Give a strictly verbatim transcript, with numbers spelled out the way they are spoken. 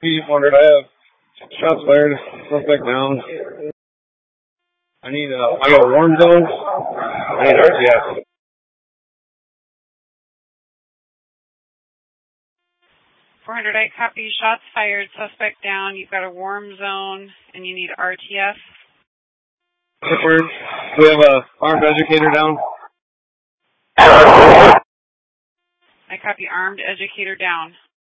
P four hundred, I have shots fired, suspect down. I need, uh, I got a warm zone. I need R T S. four hundred, I copy. Shots fired, suspect down. You've got a warm zone, and you need R T S. Confirmed. We have a armed educator down. I copy. Armed educator down.